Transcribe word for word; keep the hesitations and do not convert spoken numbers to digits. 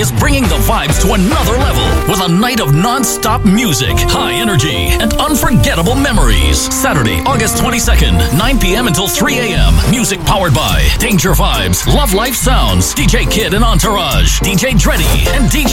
is bringing the vibes to another level with a night of non-stop music, high energy, and unforgettable memories. Saturday, August twenty-second, nine p.m. until three a.m. Music powered by Danger Vibes, Love Life Sounds, D J Kid and Entourage, D J Dreddy, and D J